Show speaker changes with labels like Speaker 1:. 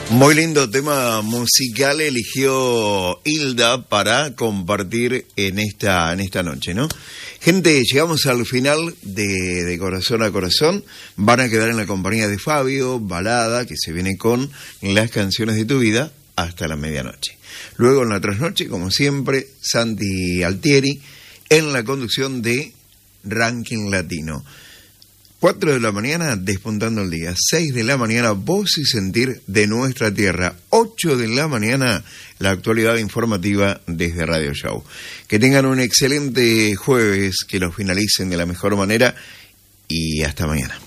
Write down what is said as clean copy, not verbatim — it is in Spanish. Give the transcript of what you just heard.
Speaker 1: Muy lindo tema musical eligió Hilda para compartir en esta noche, ¿no? Gente, llegamos al final de Corazón a Corazón. Van a quedar en la compañía de Fabio, Balada, que se viene con las canciones de tu vida hasta la medianoche. Luego en la trasnoche, como siempre, Santi Altieri en la conducción de Ranking Latino. 4 de la mañana, despuntando el día. 6 de la mañana, voz y sentir de nuestra tierra. 8 de la mañana, la actualidad informativa desde Radio Show. Que tengan un excelente jueves, que lo finalicen de la mejor manera y hasta mañana.